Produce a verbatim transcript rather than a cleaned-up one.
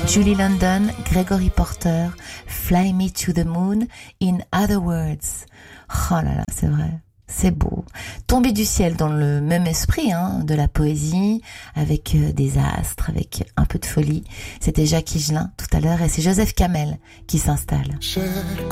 Julie London, Gregory Porter, Fly Me to the Moon, In Other Words. Oh là là, c'est vrai. C'est beau. Tomber du ciel dans le même esprit, hein, de la poésie, avec euh, des astres, avec un peu de folie. C'était Jacques Higelin tout à l'heure et c'est Joseph Kamel qui s'installe. J'ai